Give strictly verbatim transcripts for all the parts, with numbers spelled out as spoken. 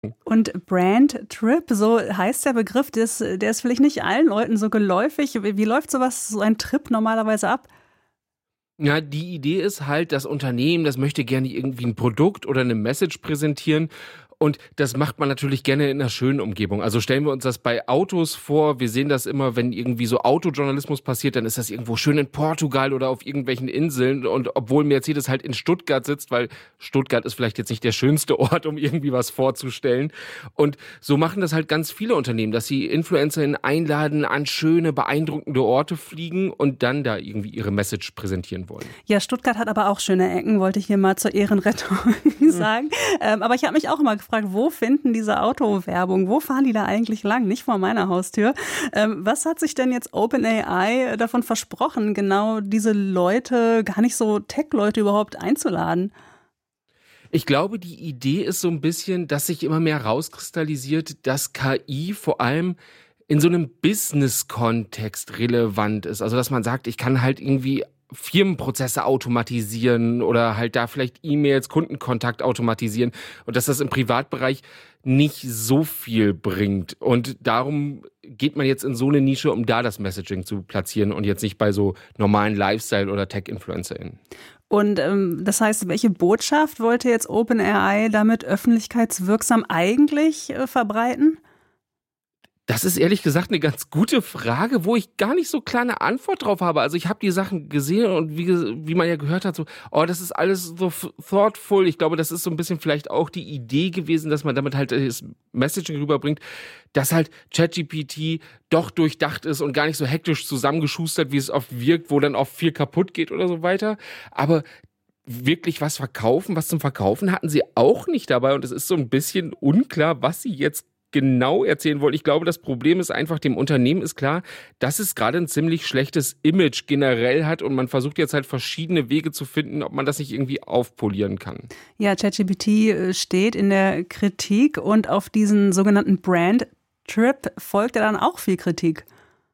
Und Brand Trip, so heißt der Begriff, der ist, der ist vielleicht nicht allen Leuten so geläufig. Wie, wie läuft sowas, so ein Trip normalerweise ab? Ja, die Idee ist halt, das Unternehmen, das möchte gerne irgendwie ein Produkt oder eine Message präsentieren. Und das macht man natürlich gerne in einer schönen Umgebung. Also stellen wir uns das bei Autos vor. Wir sehen das immer, wenn irgendwie so Autojournalismus passiert, dann ist das irgendwo schön in Portugal oder auf irgendwelchen Inseln. Und obwohl Mercedes halt in Stuttgart sitzt, weil Stuttgart ist vielleicht jetzt nicht der schönste Ort, um irgendwie was vorzustellen. Und so machen das halt ganz viele Unternehmen, dass sie InfluencerInnen einladen, an schöne, beeindruckende Orte fliegen und dann da irgendwie ihre Message präsentieren wollen. Ja, Stuttgart hat aber auch schöne Ecken, wollte ich hier mal zur Ehrenrettung sagen. Ähm, aber ich habe mich auch immer gefragt, wo finden diese Autowerbung, wo fahren die da eigentlich lang? Nicht vor meiner Haustür. Ähm, was hat sich denn jetzt OpenAI davon versprochen, genau diese Leute, gar nicht so Tech-Leute überhaupt einzuladen? Ich glaube, die Idee ist so ein bisschen, dass sich immer mehr rauskristallisiert, dass K I vor allem in so einem Business-Kontext relevant ist. Also, dass man sagt, ich kann halt irgendwie Firmenprozesse automatisieren oder halt da vielleicht E-Mails, Kundenkontakt automatisieren und dass das im Privatbereich nicht so viel bringt. Und darum geht man jetzt in so eine Nische, um da das Messaging zu platzieren und jetzt nicht bei so normalen Lifestyle- oder Tech-InfluencerInnen. Und ähm, das heißt, welche Botschaft wollte jetzt OpenAI damit öffentlichkeitswirksam eigentlich äh, verbreiten? Das ist ehrlich gesagt eine ganz gute Frage, wo ich gar nicht so klar 'ne Antwort drauf habe. Also, ich habe die Sachen gesehen und wie ges wie man ja gehört hat, so: „Oh, das ist alles so f thoughtful." Ich glaube, das ist so ein bisschen vielleicht auch die Idee gewesen, dass man damit halt das Messaging rüberbringt, dass halt ChatGPT doch durchdacht ist und gar nicht so hektisch zusammengeschustert, wie es oft wirkt, wo dann oft viel kaputt geht oder so weiter. Aber wirklich was verkaufen was zum Verkaufen hatten sie auch nicht dabei und es ist so ein bisschen unklar, was sie jetzt genau erzählen wollen. Ich glaube, das Problem ist einfach, dem Unternehmen ist klar, dass es gerade ein ziemlich schlechtes Image generell hat und man versucht jetzt halt verschiedene Wege zu finden, ob man das nicht irgendwie aufpolieren kann. Ja, ChatGPT äh, steht in der Kritik und auf diesen sogenannten Brand Trip folgt ja dann auch viel Kritik.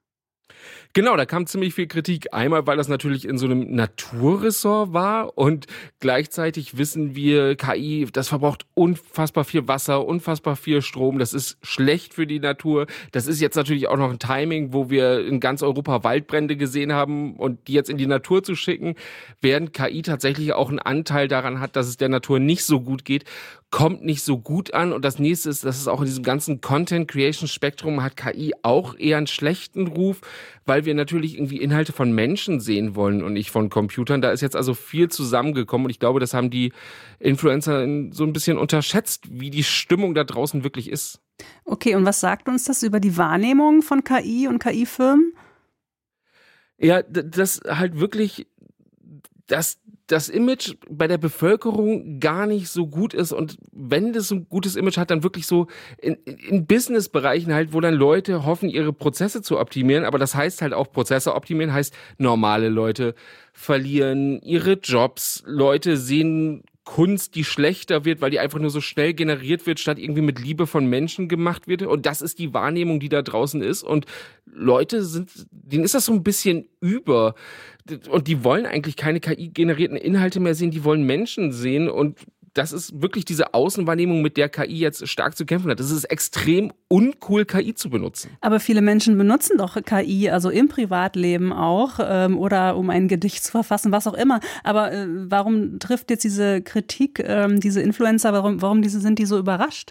Genau, da kam ziemlich viel Kritik. Einmal, weil das natürlich in so einem Naturressort war und gleichzeitig wissen wir, K I, das verbraucht unfassbar viel Wasser, unfassbar viel Strom. Das ist schlecht für die Natur. Das ist jetzt natürlich auch noch ein Timing, wo wir in ganz Europa Waldbrände gesehen haben und die jetzt in die Natur zu schicken, während K I tatsächlich auch einen Anteil daran hat, dass es der Natur nicht so gut geht, kommt nicht so gut an. Und das nächste ist, dass es auch in diesem ganzen Content-Creation-Spektrum hat K I auch eher einen schlechten Ruf, weil wir natürlich irgendwie Inhalte von Menschen sehen wollen und nicht von Computern. Da ist jetzt also viel zusammengekommen und ich glaube, das haben die Influencer so ein bisschen unterschätzt, wie die Stimmung da draußen wirklich ist. Okay, und was sagt uns das über die Wahrnehmung von K I und K I-Firmen? Ja, d- das halt wirklich, dass das Image bei der Bevölkerung gar nicht so gut ist und wenn das so ein gutes Image hat, dann wirklich so in, in Business-Bereichen halt, wo dann Leute hoffen, ihre Prozesse zu optimieren, aber das heißt halt auch, Prozesse optimieren heißt, normale Leute verlieren ihre Jobs, Leute sehen Kunst, die schlechter wird, weil die einfach nur so schnell generiert wird, statt irgendwie mit Liebe von Menschen gemacht wird. Und das ist die Wahrnehmung, die da draußen ist. Und Leute sind, denen ist das so ein bisschen über. Und die wollen eigentlich keine K I-generierten Inhalte mehr sehen, die wollen Menschen sehen. Und das ist wirklich diese Außenwahrnehmung, mit der K I jetzt stark zu kämpfen hat. Es ist extrem uncool, K I zu benutzen. Aber viele Menschen benutzen doch K I, also im Privatleben auch, ähm, oder um ein Gedicht zu verfassen, was auch immer. Aber äh, warum trifft jetzt diese Kritik, ähm, diese Influencer, warum, warum diese, sind die so überrascht?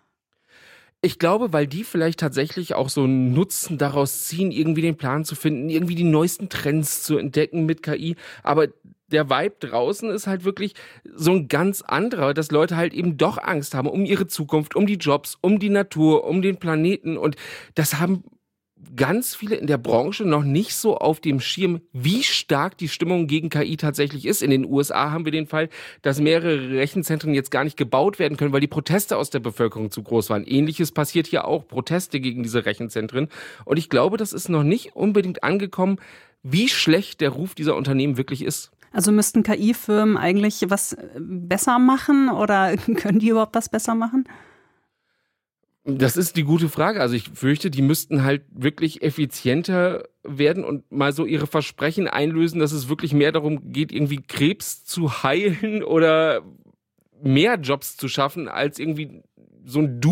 Ich glaube, weil die vielleicht tatsächlich auch so einen Nutzen daraus ziehen, irgendwie den Plan zu finden, irgendwie die neuesten Trends zu entdecken mit K I. Aber der Vibe draußen ist halt wirklich so ein ganz anderer, dass Leute halt eben doch Angst haben um ihre Zukunft, um die Jobs, um die Natur, um den Planeten. Und das haben ganz viele in der Branche noch nicht so auf dem Schirm, wie stark die Stimmung gegen K I tatsächlich ist. In den U S A haben wir den Fall, dass mehrere Rechenzentren jetzt gar nicht gebaut werden können, weil die Proteste aus der Bevölkerung zu groß waren. Ähnliches passiert hier auch, Proteste gegen diese Rechenzentren. Und ich glaube, das ist noch nicht unbedingt angekommen, wie schlecht der Ruf dieser Unternehmen wirklich ist. Also müssten K I-Firmen eigentlich was besser machen oder können die überhaupt was besser machen? Das ist die gute Frage. Also ich fürchte, die müssten halt wirklich effizienter werden und mal so ihre Versprechen einlösen, dass es wirklich mehr darum geht, irgendwie Krebs zu heilen oder mehr Jobs zu schaffen, als irgendwie so ein